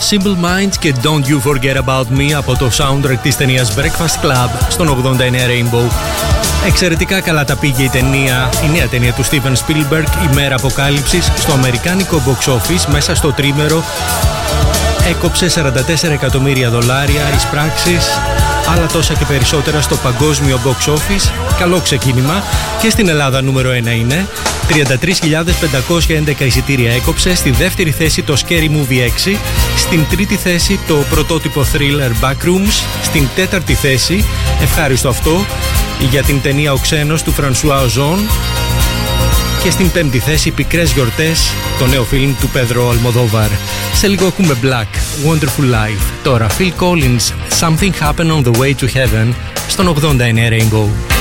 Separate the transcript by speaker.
Speaker 1: Simple Minds και Don't You Forget About Me από το soundtrack της ταινίας Breakfast Club στον 89 Rainbow. Εξαιρετικά καλά τα πήγε η νέα ταινία του Steven Spielberg, η Μέρα Αποκάλυψης, στο αμερικάνικο box office μέσα στο τρίμερο. Έκοψε $44 εκατομμύρια εισπράξεις, άλλα τόσα και περισσότερα στο παγκόσμιο box office. Καλό ξεκίνημα. Και στην Ελλάδα νούμερο 1 είναι 33.511 εισιτήρια έκοψε. Στη δεύτερη θέση το Scary Movie 6. Στην τρίτη θέση το πρωτότυπο thriller Backrooms. Στην τέταρτη θέση, ευχάριστο αυτό, για την ταινία Ο Ξένος του Φρανσουά Οζόν. Και στην πέμπτη θέση Πικρές Γιορτές, το νέο φιλμ του Πέδρο Αλμοδόβαρ. Σε λίγο ακούμε Black, Wonderful Life. Τώρα Phil Collins, Something Happened on the Way to Heaven, στον 89 Rainbow.